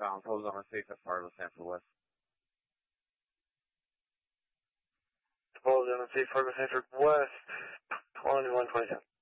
Collins, hold on, safe at Fargo, Sanford West. Hold on, safe Fargo, Sanford West, 2127.